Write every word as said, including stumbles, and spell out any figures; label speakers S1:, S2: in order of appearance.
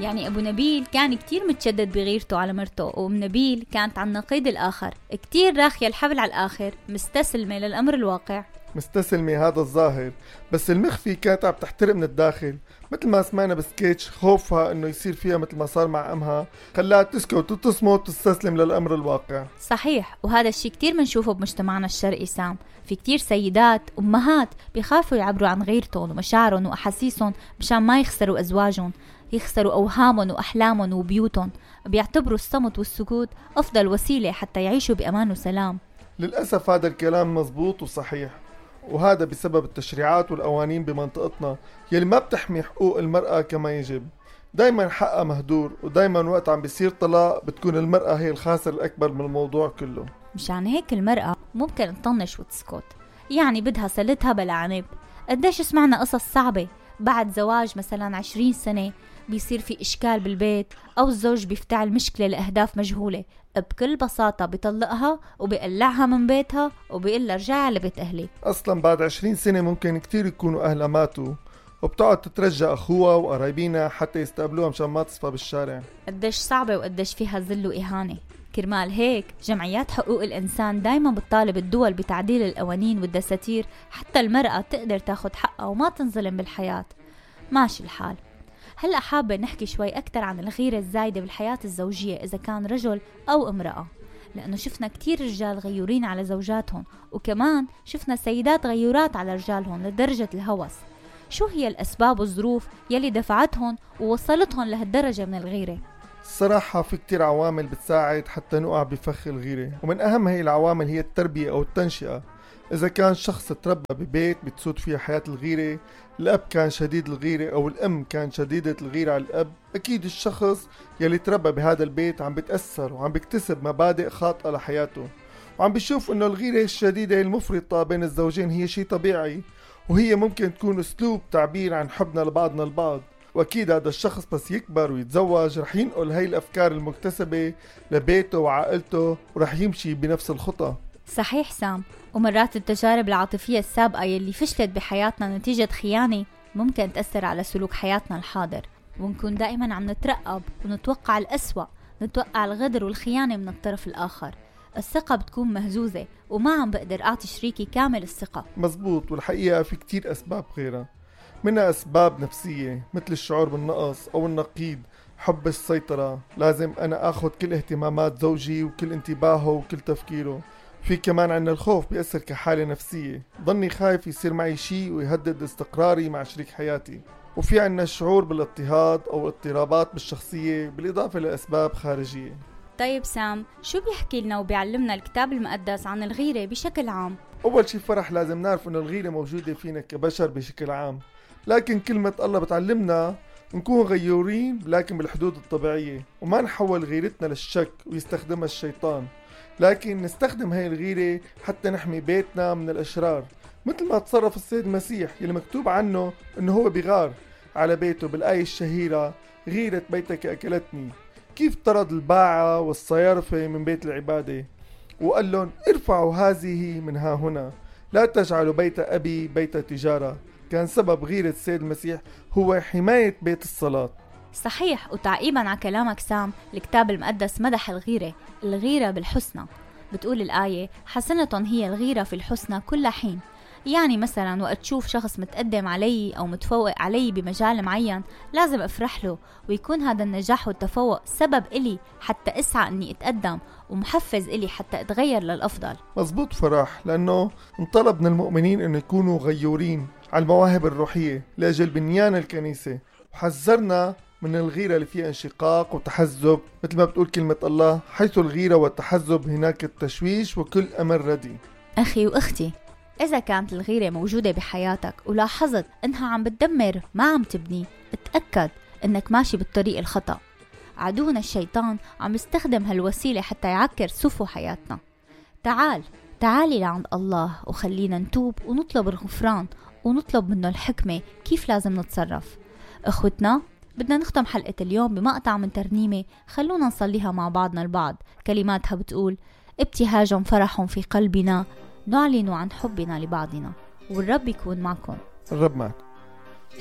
S1: يعني أبو نبيل كان كتير متشدد بغيرته على مرته، وأم نبيل كانت عن نقيض الآخر، كتير راخية الحبل على الآخر، مستسلمة للأمر الواقع.
S2: مستسلمة هذا الظاهر، بس المخفي كانت عم تحترق من الداخل، مثل ما سمعنا بسكيتش خوفها انه يصير فيها مثل ما صار مع امها خلاها تسكت وتصمت وتستسلم للامر الواقع.
S1: صحيح، وهذا الشيء كتير منشوفه بمجتمعنا الشرقي سام. في كتير سيدات امهات بيخافوا يعبروا عن غيرتهم ومشاعرهم واحاسيسهم مشان ما يخسروا ازواجهم، يخسروا اوهامهم واحلامهم وبيوتهم، بيعتبروا الصمت والسكوت افضل وسيله حتى يعيشوا بامان وسلام.
S2: للاسف هذا الكلام مزبوط وصحيح، وهذا بسبب التشريعات والقوانين بمنطقتنا يلي ما بتحمي حقوق المرأة كما يجب. دايما حقها مهدور، ودايما وقت عم بيصير طلاق بتكون المرأة هي الخاسر الأكبر من الموضوع كله.
S1: مشان هيك المرأة ممكن تطنش وتسكت، يعني بدها سلتها بلا عنب. قديش سمعنا قصص صعبة بعد زواج مثلا عشرين سنة بيصير في إشكال بالبيت، أو الزوج بيفتعل مشكلة لأهداف مجهولة، بكل بساطة بيطلقها وبيقلعها من بيتها وبيقلها رجعي على بيت أهلي.
S2: أصلا بعد عشرين سنة ممكن كتير يكونوا أهلها ماتوا، وبتقعد تترجى أخوها وقرايبينها حتى يستقبلوها مشان ما تصفى بالشارع.
S1: قديش صعبة وقديش فيها ذل وإهانة. كرمال هيك جمعيات حقوق الإنسان دايما بتطالب الدول بتعديل القوانين والدساتير حتى المرأة تقدر تاخد حقها وما تنظلم بالحياة. ماشي الحال. هلأ حابة نحكي شوي أكتر عن الغيرة الزايدة بالحياة الزوجية إذا كان رجل أو امرأة، لأنه شفنا كتير رجال غيورين على زوجاتهم، وكمان شفنا سيدات غيورات على رجالهم لدرجة الهوس. شو هي الأسباب والظروف يلي دفعتهم ووصلتهم لهالدرجة من الغيرة؟
S2: الصراحة في كتير عوامل بتساعد حتى نقع بفخ الغيرة، ومن أهم هي العوامل هي التربية أو التنشئة. إذا كان شخص تربى ببيت بتسود فيها حياة الغيرة، الأب كان شديد الغيرة أو الأم كان شديدة الغيرة على الأب، أكيد الشخص يلي تربى بهذا البيت عم بتأثر وعم بيكتسب مبادئ خاطئة لحياته، وعم بيشوف إنه الغيرة الشديدة المفرطة بين الزوجين هي شيء طبيعي، وهي ممكن تكون أسلوب تعبير عن حبنا لبعضنا البعض. وأكيد هذا الشخص بس يكبر ويتزوج رح ينقل هاي الأفكار المكتسبة لبيته وعائلته ورح يمشي بنفس الخطة.
S1: صحيح سام، ومرات التجارب العاطفية السابقة يلي فشلت بحياتنا نتيجة خيانة ممكن تأثر على سلوك حياتنا الحاضر، ونكون دائما عم نترقب ونتوقع الأسوأ، نتوقع الغدر والخيانة من الطرف الآخر. الثقة بتكون مهزوزة وما عم بقدر أعطي شريكي كامل الثقة.
S2: مزبوط، والحقيقة في كتير أسباب غيرها، منها أسباب نفسية مثل الشعور بالنقص أو النقيض، حب السيطرة، لازم أنا أخذ كل اهتمامات زوجي وكل انتباهه وكل تفكيره. في كمان عنا الخوف بيأثر كحالة نفسية، ضني خايف يصير معي شيء ويهدد استقراري مع شريك حياتي. وفي عنا الشعور بالاضطهاد أو اضطرابات بالشخصية بالإضافة لأسباب خارجية.
S1: طيب سام، شو بيحكي لنا وبيعلمنا الكتاب المقدس عن الغيرة بشكل عام؟
S2: أول شيء فرح لازم نعرف أن الغيرة موجودة فينا كبشر بشكل عام، لكن كلمة الله بتعلمنا نكون غيورين لكن بالحدود الطبيعية، وما نحول غيرتنا للشك ويستخدمها الشيطان، لكن نستخدم هاي الغيرة حتى نحمي بيتنا من الأشرار، مثل ما تصرف السيد المسيح يلي مكتوب عنه أنه هو بغار على بيته بالآية الشهيرة غيرة بيتك أكلتني. كيف طرد الباعة والصيارفة من بيت العبادة وقال لهم ارفعوا هذه من ها هنا، لا تجعلوا بيت أبي بيت تجارة. كان سبب غيرة السيد المسيح هو حماية بيت الصلاة.
S1: صحيح، وتعقيبا على كلامك سام، الكتاب المقدس مدح الغيرة، الغيرة بالحسنى. بتقول الآية حسنة هي الغيرة في الحسنى كل حين. يعني مثلا وقت تشوف شخص متقدم علي أو متفوق علي بمجال معين لازم أفرح له، ويكون هذا النجاح والتفوق سبب إلي حتى أسعى أني أتقدم ومحفز إلي حتى أتغير للأفضل.
S2: مزبوط فرح، لأنه انطلب من المؤمنين أن يكونوا غيورين على المواهب الروحية لأجل بنيان الكنيسة، وحذرنا من الغيرة اللي فيها انشقاق وتحزب، مثل ما بتقول كلمة الله حيث الغيرة والتحزب هناك التشويش وكل أمر ردي.
S1: أخي وأختي، إذا كانت الغيرة موجودة بحياتك ولاحظت إنها عم بتدمر ما عم تبني، اتأكد إنك ماشي بالطريق الخطأ. عدونا الشيطان عم يستخدم هالوسيلة حتى يعكر صفو حياتنا. تعال تعالي لعند الله وخلينا نتوب ونطلب الغفران ونطلب منه الحكمة كيف لازم نتصرف. أخوتنا، بدنا نختم حلقة اليوم بمقطع من ترنيمة خلونا نصليها مع بعضنا البعض. كلماتها بتقول ابتهاج فرح في قلبنا نعلن عن حبنا لبعضنا، والرب يكون معكم.
S2: الرب معك.